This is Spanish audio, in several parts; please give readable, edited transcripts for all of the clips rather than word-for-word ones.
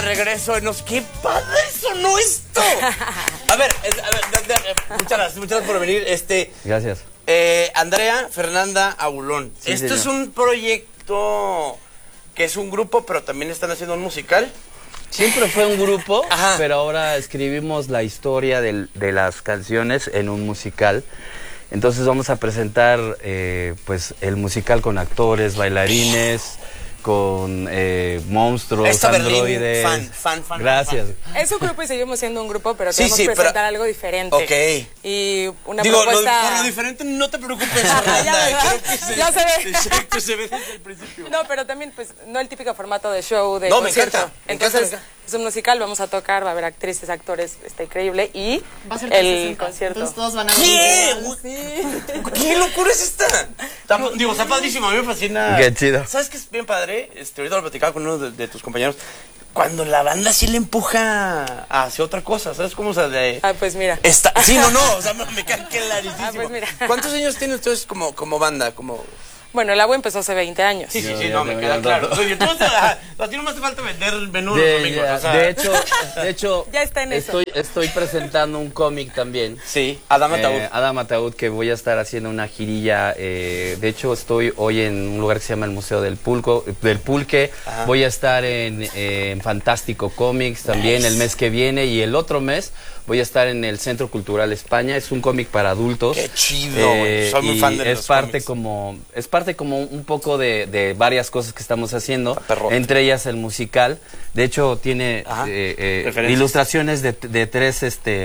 regreso. ¡Qué padre sonó esto! A ver, muchas gracias por venir. Gracias. Andrea Fernanda Abulón. Sí, Esto es un proyecto que es un grupo, pero también están haciendo un musical. Siempre fue un grupo, Ajá. pero ahora escribimos la historia de las canciones en un musical. Entonces vamos a presentar pues el musical con actores, bailarines, con monstruos, androides. Fan. Gracias. Es un grupo y seguimos siendo un grupo, pero Sí, queremos sí, presentar pero- algo diferente. Ok. Y una Digo, propuesta... por lo diferente no te preocupes, Ya, Fernanda. ¿verdad? Creo que Ya se ve. Exacto, se ve desde el principio. No, pero también, pues, no el típico formato de show, de No, me concierto. encanta, me Entonces, encanta. es un musical, vamos a tocar, va a haber actrices, actores, está increíble. Y Va a ser el 360, concierto. entonces todos van a ¿Qué? Sí. ¿Qué locura es esta? Está padrísimo, a mí me fascina. Qué chido. ¿Sabes qué es bien padre? Ahorita lo platicaba con uno de tus compañeros. Cuando la banda sí le empuja hacia otra cosa, ¿sabes cómo? O sea, de... Ah, pues mira. Sí, no, o sea, me cae clarísimo. Ah, pues mira. ¿Cuántos años tienen ustedes como banda? Bueno, el agua empezó hace 20 años. Sí, Yo me ya queda no claro. tanto. Oye, a ti no me hace falta vender el menú los domingos, o sea. De hecho, Ya está en eso. estoy presentando un cómic también. Sí, Adam Ataúd. Adam Ataúd, que voy a estar haciendo una girilla. De hecho, estoy hoy en un lugar que se llama el Museo del Pulque. Ajá. Voy a estar en Fantástico Comics también el mes que viene. Y el otro mes voy a estar en el Centro Cultural España. Es un cómic para adultos. Qué chido, güey. Soy muy fan de los cómics. Es parte como un poco de varias cosas que estamos haciendo. Está perrote. Entre ellas el musical. De hecho, tiene Ajá. Referencias. ilustraciones de tres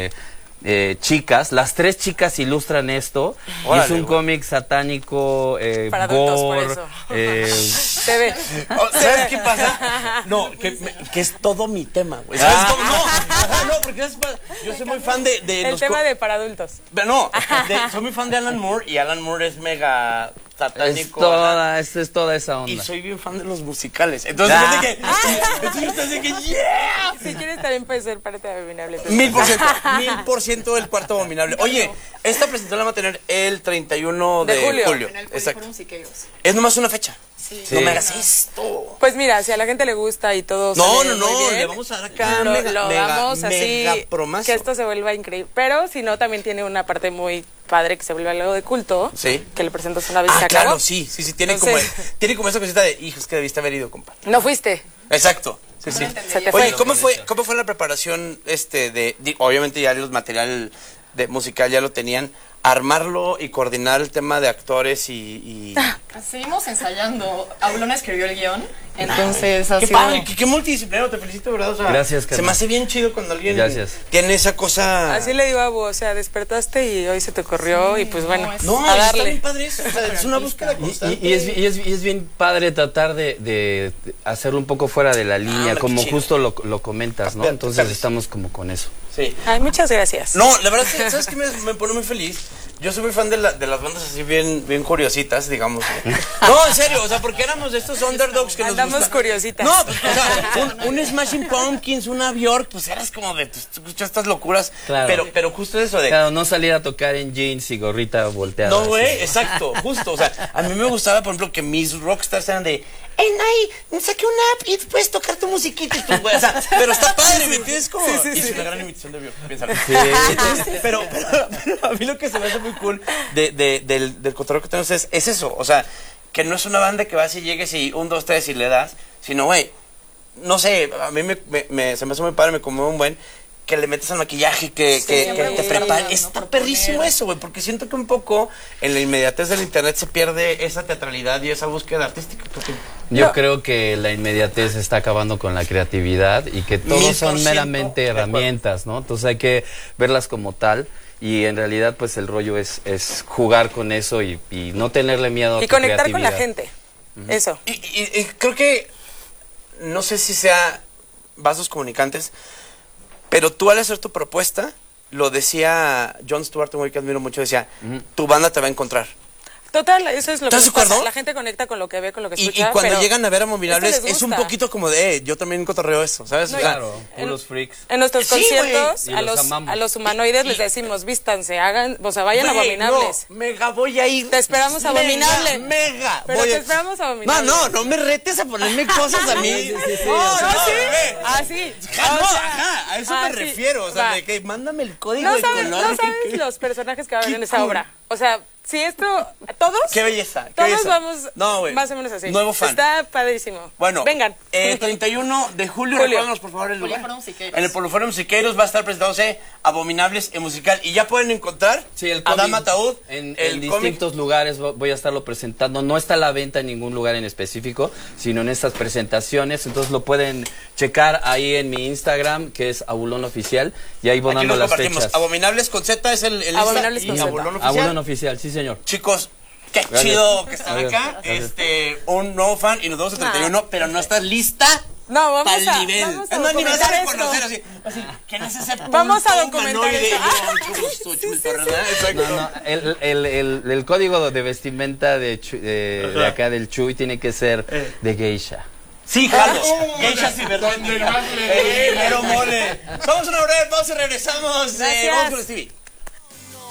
chicas. Las tres chicas ilustran esto. Y Órale, es un güey. cómic satánico, Para adultos, por gore, eso. Se ve. ¿Sabes qué pasa? No, que es todo mi tema, güey. ¿Sabes cómo? No, porque yo soy muy fan de El los tema de para adultos. No, soy muy fan de Alan Moore y Alan Moore es mega es satánico. toda esa Y onda. soy bien fan de los musicales. Entonces, fíjate que ¡yeah! Si quieres también puede ser parte de Abominable. 1000% del cuarto abominable. Oye, esta presentación la va a tener el 31 de De julio. julio. En el Exacto. Poliforum Siqueiros. Es nomás una fecha. Sí. No me hagas esto. Pues mira, si a la gente le gusta y todo No, sale muy bien, le vamos a dar acá lo mega damos así, promazo. que esto se vuelva increíble. Pero si no, también tiene una parte muy padre que se vuelve algo de culto, Sí. que le presentas una vez y se Claro, acabó. sí, tiene Entonces- como esa cosita de, hijos, que debiste haber ido, compa. No fuiste. Exacto. Sí. Se te Oye, fue. ¿cómo fue la preparación obviamente ya los material de musical ya lo tenían, armarlo y coordinar el tema de actores y Seguimos ensayando. Aulona escribió el guión, entonces ha qué sido... padre, qué multidisciplinario, te felicito, ¿verdad? O sea, Gracias, se carnal. me hace bien chido cuando alguien Gracias. tiene esa cosa. Así le digo a Abu, o sea, despertaste y hoy se te ocurrió y pues bueno, es- No, a está darle. bien padre eso, o sea, es una búsqueda constante. Y es bien padre tratar de hacerlo un poco fuera de la línea, hombre, como qué chido. justo lo comentas, ¿no? Bien, Entonces feliz. estamos como con eso. Sí. Ay, muchas gracias. No, la verdad, ¿sabes qué me pone muy feliz? Yo soy muy fan de las bandas así bien curiositas, digamos. No, en serio, o sea, porque éramos de estos underdogs que nos Andamos gusta- curiositas. No, pues, o sea, un Smashing Pumpkins, una Bjork, pues eras como de, pues, escuchas estas locuras. Claro. Pero justo eso de... Claro, no salir a tocar en jeans y gorrita volteada. No, güey, así. exacto, justo. O sea, a mí me gustaba, por ejemplo, que mis rockstars eran de... saqué una app y puedes tocar tu musiquita y tu güey. O sea, pero está padre, ¿me entiendes? Como... Hice una gran imitación de Bjork, piénsalo. Pero a mí lo que se me hace muy cool del cotorreo que tenemos es eso. O sea, que no es una banda que vas y llegues y 1, 2, 3 y le das, sino, güey, no sé, a mí se me hace muy padre, me conmueve un buen que le metes al maquillaje, que te prepares. Está perrísimo eso, güey, porque siento que un poco en la inmediatez del internet se pierde esa teatralidad y esa búsqueda artística. Yo creo que la inmediatez está acabando con la creatividad y que todos son 1000% meramente de acuerdo. herramientas, ¿no? Entonces hay que verlas como tal y en realidad pues el rollo es jugar con eso y no tenerle miedo a Y tu conectar con la creatividad. gente. Eso. Y creo que, no sé si sea vasos comunicantes, pero tú al hacer tu propuesta, lo decía Jon Stewart, un güey que admiro mucho, decía, tu banda te va a encontrar. Total, eso es lo que ¿Estás de pasa. acuerdo? La gente conecta con lo que ve, con lo que Y escucha. cuando pero llegan a ver Abominables esto les es un gusta. poquito como de, yo también cotorreo eso, ¿sabes? No, O sea, Claro, puros freaks. En nuestros Sí, conciertos, güey. Y a los los, amamos. a los humanoides les decimos, vístanse, hagan, o sea, vayan a güey, Abominables. No, mega voy a ir. Te esperamos Abominable. Mega. Pero voy te a- esperamos Abominable. No me retes a ponerme cosas a mí. No, ¿Ah, sí? ve. Ah, sí. Ja, no, O sea, ajá, a eso ah, me sí. refiero. O sea, Va. de que mándame el código No de sabes, color. no sabes los personajes que va a haber Qué en esa cool. obra. O sea, si esto, todos, Qué belleza. Qué todos belleza. vamos No, güey. más o menos así. Nuevo fan. Está padrísimo. Bueno, vengan. 31 de julio, Julio. recuérdanos por favor el lugar. Poliforum Siqueiros. En el Poliforum Siqueiros va a estar presentándose Abominables en musical. Y ya pueden encontrar Sí, el Adán cómic. Ataúd, En el cómic. distintos lugares voy a estarlo presentando. No está a la venta en ningún lugar en específico, sino en estas presentaciones. Entonces lo pueden checar ahí en mi Instagram, que es Abulón Oficial, y ahí voy Aquí dando nos las compartimos. fechas. Abominables con Z es el Abominables Insta, con y Z. Abulón Oficial. Abulón Oficial, sí señor. Chicos, qué Gracias. chido que están Gracias. acá. Un nuevo fan y nos vemos el 31, pero no estás lista. No, vamos Pa'l a, nivel. vamos a Es más, ni vas a documentar reconocer esto. así. ¿Quién es ese Vamos a pulpo documentar humanoide? esto. Yo, mucho gusto, Chulto, ¿verdad? Exacto. No, el código de vestimenta de acá del Chuy tiene que ser de geisha. Sí, jalo. Geisha cibernética. Pero mole. Vamos a una breve pausa y regresamos. Gracias. Vamos con Stevie.